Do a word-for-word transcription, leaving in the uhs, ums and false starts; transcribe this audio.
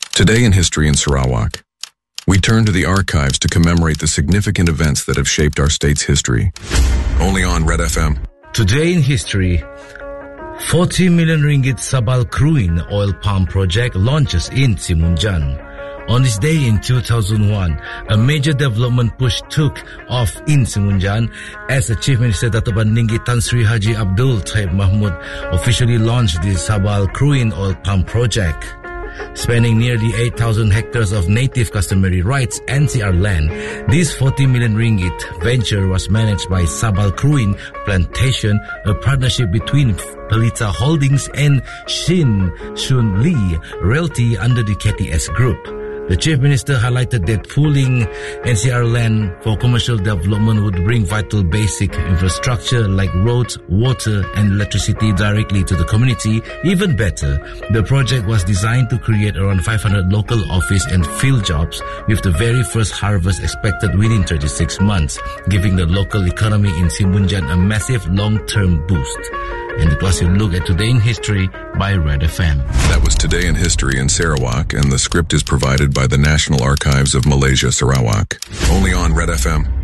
Today in History in Sarawak, we turn to the archives to commemorate the significant events that have shaped our state's history. Only on Red F M. Today in history, forty million ringgit Sabal Kruin oil palm project launches in Simunjan. On this day in two thousand one, a major development push took off in Simunjan as the Chief Minister Dato' Bandinggi Tan Sri Haji Abdul Taib Mahmud officially launched the Sabal Kruin oil palm project. Spanning nearly eight thousand hectares of native customary rights N C R land, this forty million ringgit venture was managed by Sabal Kruin Plantation, a partnership between Pelita Holdings and Shin Shun Lee Realty under the K T S Group. The Chief Minister highlighted that pooling N C R land for commercial development would bring vital basic infrastructure like roads, water and electricity directly to the community. Even better, the project was designed to create around five hundred local office and field jobs with the very first harvest expected within thirty-six months, giving the local economy in Simunjan a massive long-term boost. And it was a look at Today in History by Red F M. That was Today in History in Sarawak, and the script is provided by the National Archives of Malaysia, Sarawak. Only on Red F M.